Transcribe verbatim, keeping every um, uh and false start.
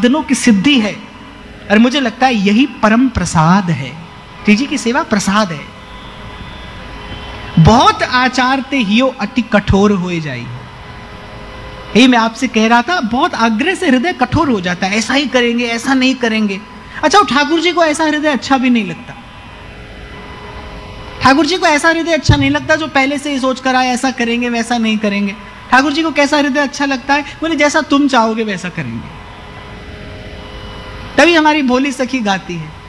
साधनों की सिद्धि है, और मुझे लगता है यही परम प्रसाद है। श्री जी की सेवा प्रसाद है। बहुत आचारते हियो अति कठोर हो जाई। यही मैं आपसे कह रहा था, बहुत आग्रह से हृदय कठोर हो जाता है, ऐसा ही करेंगे, ऐसा नहीं करेंगे। अच्छा, वो ठाकुर जी को ऐसा हृदय अच्छा भी नहीं लगता। ठाकुर जी को ऐसा हृदय अच्छा नहीं लगता जो पहले से ही सोच कर आए ऐसा करेंगे वैसा नहीं करेंगे। ठाकुर जी को कैसा हृदय अच्छा लगता है? बोले जैसा तुम चाहोगे वैसा करेंगे। तभी हमारी भोली सखी गाती है,